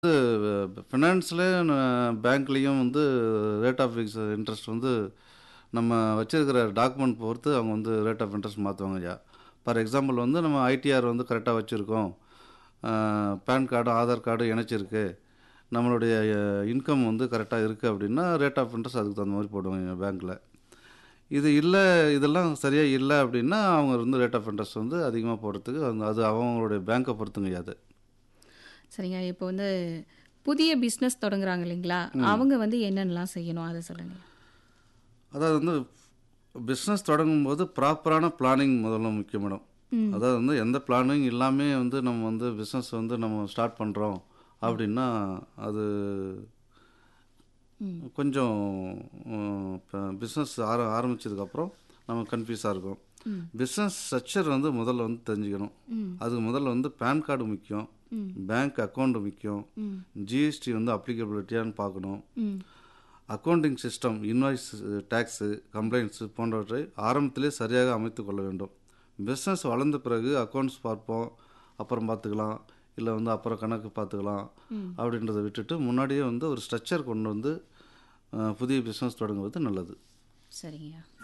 ஃபினான்ஸ்ல பேங்க்லேயும் வந்து rate of fix interest வந்து நம்ம வச்சிருக்கிற டாக்குமெண்ட் பொறுத்து அவங்க வந்து ரேட் ஆஃப் இன்ட்ரெஸ்ட் மாற்றுவாங்க ஐயா. ஃபார் எக்ஸாம்பிள் வந்து நம்ம ஐடிஆர் வந்து கரெக்டாக வச்சுருக்கோம், பேன் கார்டு ஆதார் கார்டு இணைச்சிருக்கு, நம்மளுடைய இன்கம் வந்து கரெக்டாக இருக்குது அப்படின்னா ரேட் ஆஃப் இன்ட்ரெஸ்ட் அதுக்கு தகுந்த மாதிரி போடுவாங்க பேங்க்கில். இது இல்லை, இதெல்லாம் சரியாக இல்லை அப்படின்னா அவங்க வந்து ரேட் ஆஃப் இன்ட்ரெஸ்ட் வந்து அதிகமாக போடுறதுக்கு அது அவங்களுடைய பேங்க்கை பொறுத்துங்க ஐயா அது. சரிங்க. இப்போ வந்து புதிய பிஸ்னஸ் தொடங்குறாங்க இல்லைங்களா? அவங்க வந்து என்னென்னலாம் செய்யணும் அதை சொல்லுங்க. அதாவது வந்து பிஸ்னஸ் தொடங்கும்போது ப்ராப்பரான பிளானிங் முதல்ல முக்கியம் மேடம். அதாவது வந்து எந்த பிளானிங் இல்லாமல் வந்து நம்ம வந்து பிஸ்னஸ் வந்து நம்ம ஸ்டார்ட் பண்ணுறோம் அப்படின்னா அது கொஞ்சம் பிஸ்னஸ் ஆரம்பித்ததுக்கப்புறம் நம்ம கன்ஃபியூஸாக இருக்கும். பிஸ்னஸ் ஸ்ட்ரக்சர் வந்து முதல்ல வந்து தெரிஞ்சுக்கணும். அதுக்கு முதல்ல வந்து பேன் கார்டு முக்கியம், பேங்க் அக்கௌண்ட் முக்கியம், ஜிஎஸ்டி வந்து அப்ளிகபிலிட்டியான்னு பார்க்கணும், accounting system, invoice, tax, complaints போன்றவற்றை ஆரம்பத்திலே சரியாக அமைத்து கொள்ள வேண்டும். பிஸ்னஸ் வளர்ந்த பிறகு அக்கௌண்ட்ஸ் பார்ப்போம், அப்புறம் பார்த்துக்கலாம், இல்லை வந்து அப்புறம் கணக்கு பார்த்துக்கலாம் அப்படின்றத விட்டுட்டு முன்னாடியே வந்து ஒரு ஸ்ட்ரக்சர் கொண்டு வந்து புதிய பிஸ்னஸ் தொடங்குவது நல்லது. சரிங்க.